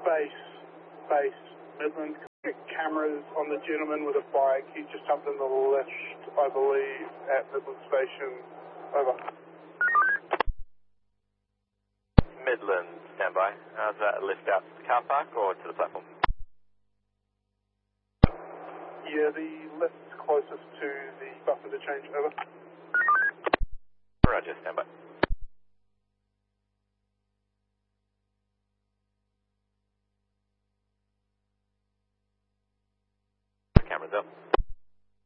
Base, Midland. Cameras on the gentleman with a bike. He just jumped in the lift, I believe, at Midland Station. Over. Midland, standby. How's that lift out to the car park or to the platform? Yeah, the lift's closest to the bus interchange. Over. Roger, standby. Cameras up.